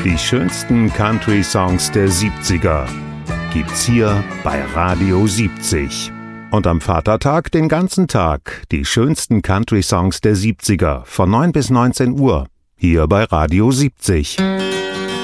Die schönsten Country-Songs der 70er gibt's hier bei Radio 70. Und am Vatertag den ganzen Tag die schönsten Country-Songs der 70er von 9 bis 19 Uhr hier bei Radio 70.